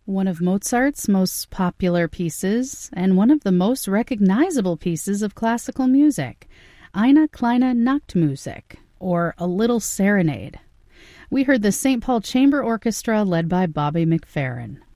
One of Mozart's most popular pieces, and one of the most recognizable pieces of classical music, Eine kleine Nachtmusik, or A Little Serenade. We heard the St. Paul Chamber Orchestra led by Bobby McFerrin.